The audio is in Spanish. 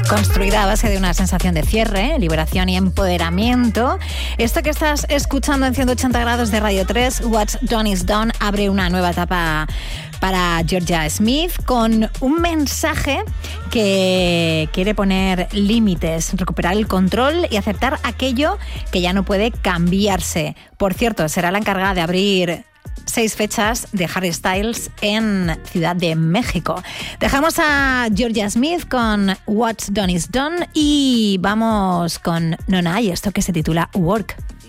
Construida a base de una sensación de cierre, liberación y empoderamiento. Esto que estás escuchando en 180 grados de Radio 3, What's Done is Done, abre una nueva etapa para Jorja Smith con un mensaje que quiere poner límites, recuperar el control y aceptar aquello que ya no puede cambiarse. Por cierto, será la encargada de abrir 6 fechas de Harry Styles en Ciudad de México. Dejamos a Jorja Smith con What's Done is Done y vamos con Nona y esto que se titula Work.